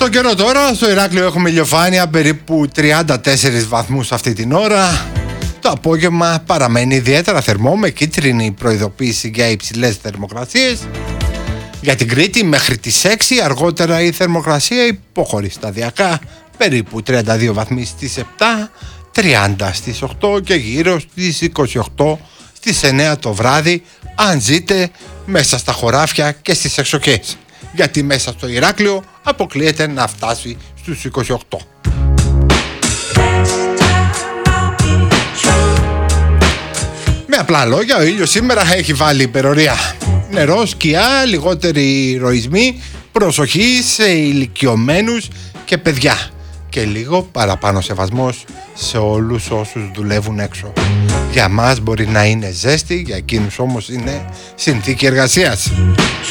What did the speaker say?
Στον καιρό τώρα, στο Ηράκλειο έχουμε ηλιοφάνεια περίπου 34 βαθμούς αυτή την ώρα. Το απόγευμα παραμένει ιδιαίτερα θερμό με κίτρινη προειδοποίηση για υψηλές θερμοκρασίες. Για την Κρήτη μέχρι τις 6, αργότερα η θερμοκρασία υποχωρεί σταδιακά, περίπου 32 βαθμοί στις 7, 30 στις 8 και γύρω στις 28 στις 9 το βράδυ, αν ζείτε μέσα στα χωράφια και στις εξοχές. Γιατί μέσα στο Ηράκλειο αποκλείεται να φτάσει στους 28. Με απλά λόγια, ο ήλιος σήμερα έχει βάλει υπερορία. Νερό, σκιά, λιγότεροι ροισμοί, προσοχή σε ηλικιωμένους και παιδιά. Και λίγο παραπάνω σεβασμός σε όλους όσους δουλεύουν έξω. Για μας μπορεί να είναι ζέστη, για εκείνους όμως είναι συνθήκη εργασίας.